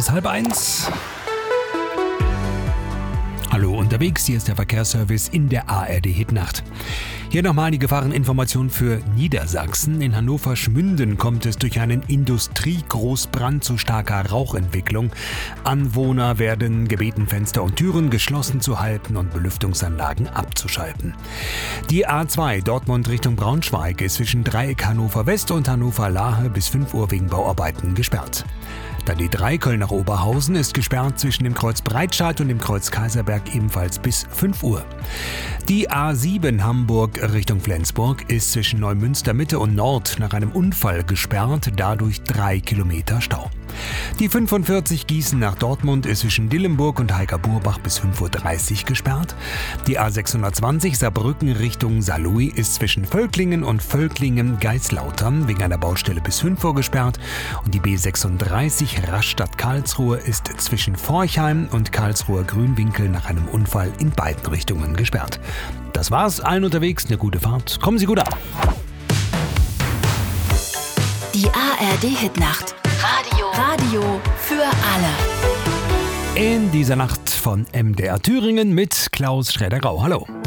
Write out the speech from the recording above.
Jahres 12:30. Hallo unterwegs, hier ist der Verkehrsservice in der ARD Hitnacht. Hier nochmal die Gefahreninformation für Niedersachsen. In Hannover-Schmünden kommt es durch einen Industriegroßbrand zu starker Rauchentwicklung. Anwohner werden gebeten, Fenster und Türen geschlossen zu halten und Belüftungsanlagen abzuschalten. Die A2 Dortmund Richtung Braunschweig ist zwischen Dreieck Hannover West und Hannover Lahe bis 5 Uhr wegen Bauarbeiten gesperrt. Dann die 3 Köln nach Oberhausen ist gesperrt zwischen dem Kreuz Breitscheid und dem Kreuz Kaiserberg ebenfalls bis 5 Uhr. Die A7 Hamburg Richtung Flensburg ist zwischen Neumünster Mitte und Nord nach einem Unfall gesperrt, dadurch 3 Kilometer Stau. Die 45 Gießen nach Dortmund ist zwischen Dillenburg und Heika-Burbach bis 5:30 Uhr gesperrt. Die A620 Saarbrücken Richtung Saarlouis ist zwischen Völklingen und Völklingen-Geislautern wegen einer Baustelle bis 5 Uhr gesperrt. Und die B36 Rastatt-Karlsruhe ist zwischen Forchheim und Karlsruher Grünwinkel nach einem Unfall in beiden Richtungen gesperrt. Das war's, allen unterwegs, eine gute Fahrt. Kommen Sie gut an. Die ARD Hitnacht. Radio für alle. In dieser Nacht von MDR Thüringen mit Klaus Schräder-Grau. Hallo.